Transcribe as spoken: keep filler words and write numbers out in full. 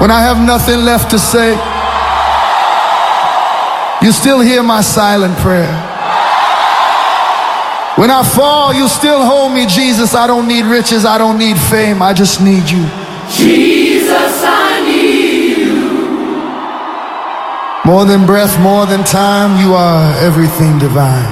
When I have nothing left to say, you still hear my silent prayer. When I fall, you still hold me, Jesus. I don't need riches, I don't need fame, I just need you. Jesus, I need you. More than breath, more than time, you are everything divine.